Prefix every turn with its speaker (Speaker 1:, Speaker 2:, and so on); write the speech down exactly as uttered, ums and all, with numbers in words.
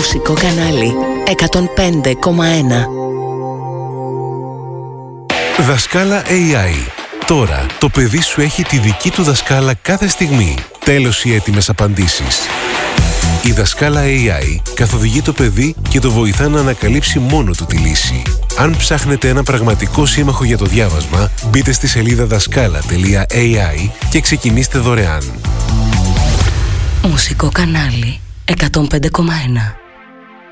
Speaker 1: Μουσικό κανάλι εκατόν πέντε κόμμα ένα.
Speaker 2: Δασκάλα έι άι. Τώρα το παιδί σου έχει τη δική του δασκάλα κάθε στιγμή. Τέλος οι έτοιμες απαντήσεις. Η δασκάλα έι άι καθοδηγεί το παιδί και το βοηθά να ανακαλύψει μόνο του τη λύση. Αν ψάχνετε ένα πραγματικό σύμμαχο για το διάβασμα, μπείτε στη σελίδα δασκάλα τελεία έι άι και ξεκινήστε δωρεάν.
Speaker 1: Μουσικό κανάλι εκατόν πέντε κόμμα ένα.